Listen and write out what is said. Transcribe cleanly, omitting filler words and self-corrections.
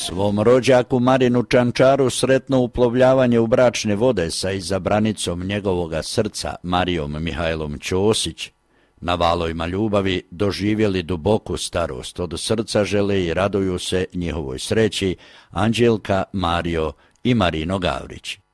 Svom rođaku Marinu Čančaru sretno uplovljavanje u bračne vode sa izabranicom njegovoga srca Marijom Mihajlom Ćosić, na valovima ljubavi doživjeli duboku starost, od srca žele i raduju se njihovoj sreći Anđelka, Mario i Marino Gavrić.